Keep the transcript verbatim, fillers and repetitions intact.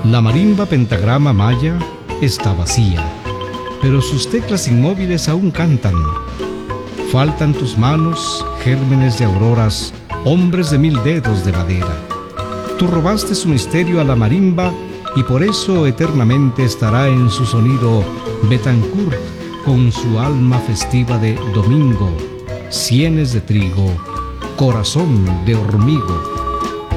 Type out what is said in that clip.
La marimba pentagrama maya está vacía, pero sus teclas inmóviles aún cantan. Faltan tus manos, gérmenes de auroras, hombres de mil dedos de madera. Tú robaste su misterio a la marimba y por eso eternamente estará en su sonido Betancourt con su alma festiva de domingo, sienes de trigo, corazón de hormigo.